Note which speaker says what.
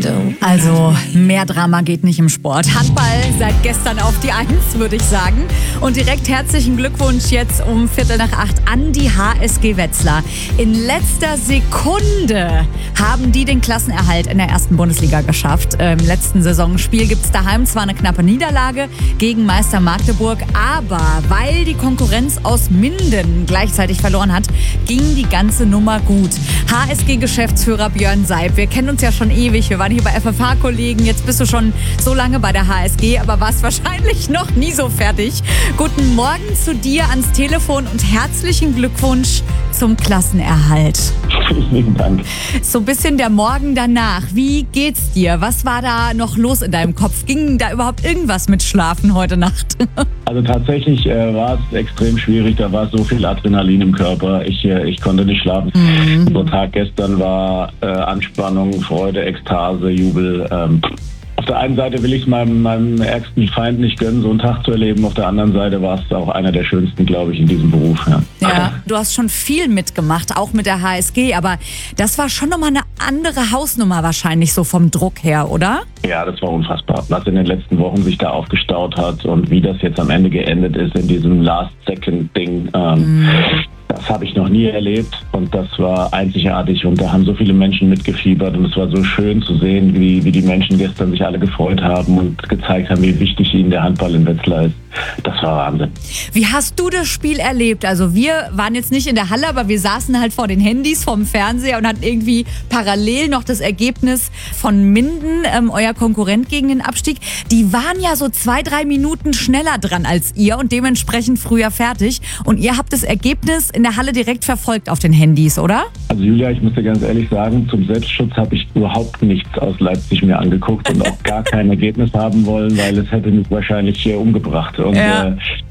Speaker 1: Also, mehr Drama geht nicht im Sport. Handball seit gestern auf die 1, würde ich sagen. Und direkt herzlichen Glückwunsch jetzt um 7:45 an die HSG Wetzlar. In letzter Sekunde haben die den Klassenerhalt in der ersten Bundesliga geschafft. Im letzten Saisonspiel gibt es daheim zwar eine knappe Niederlage gegen Meister Magdeburg, aber weil die Konkurrenz aus Minden gleichzeitig verloren hat, ging die ganze Nummer gut. HSG-Geschäftsführer Björn Seib, wir kennen uns ja schon ewig, wir waren hier bei FFH-Kollegen, jetzt bist du schon so lange bei der HSG, aber warst wahrscheinlich noch nie so fertig. Guten Morgen zu dir ans Telefon und herzlichen Glückwunsch zum Klassenerhalt.
Speaker 2: Vielen Dank.
Speaker 1: So ein bisschen der Morgen danach, wie geht's dir? Was war da noch los in deinem Kopf? Ging da überhaupt irgendwas mit Schlafen heute Nacht?
Speaker 2: Also tatsächlich war es extrem schwierig, da war so viel Adrenalin im Körper, ich konnte nicht schlafen. Der Tag gestern war Anspannung, Freude, Ekstase, Jubel. Auf der einen Seite will ich es meinem ärgsten Feind nicht gönnen, so einen Tag zu erleben. Auf der anderen Seite war es auch einer der schönsten, glaube ich, in diesem Beruf.
Speaker 1: Ja, du hast schon viel mitgemacht, auch mit der HSG, aber das war schon nochmal eine andere Hausnummer wahrscheinlich so vom Druck her, oder?
Speaker 2: Ja, das war unfassbar, was in den letzten Wochen sich da aufgestaut hat und wie das jetzt am Ende geendet ist in diesem Last-Second-Ding. Das habe ich noch nie erlebt und das war einzigartig und da haben so viele Menschen mitgefiebert und es war so schön zu sehen, wie die Menschen gestern sich alle gefreut haben und gezeigt haben, wie wichtig ihnen der Handball in Wetzlar ist. Das war Wahnsinn.
Speaker 1: Wie hast du das Spiel erlebt? Also wir waren jetzt nicht in der Halle, aber wir saßen halt vor den Handys vom Fernseher und hatten irgendwie parallel noch das Ergebnis von Minden, euer Konkurrent gegen den Abstieg. Die waren ja so 2-3 Minuten schneller dran als ihr und dementsprechend früher fertig. Und ihr habt das Ergebnis in der Halle direkt verfolgt auf den Handys, oder?
Speaker 2: Also Julia, ich muss dir ganz ehrlich sagen, zum Selbstschutz habe ich überhaupt nichts aus Leipzig mir angeguckt und auch gar kein Ergebnis haben wollen, weil es hätte mich wahrscheinlich hier umgebracht. Und